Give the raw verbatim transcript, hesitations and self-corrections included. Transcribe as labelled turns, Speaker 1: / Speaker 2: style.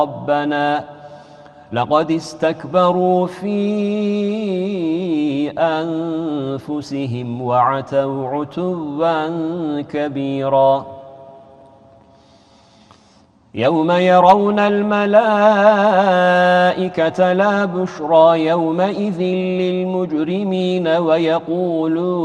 Speaker 1: ربنا لقد استكبروا في أنفسهم وعتوا عتوا كبيرا يوم يرون الملائكة لا بشرى يومئذ للمجرمين ويقولون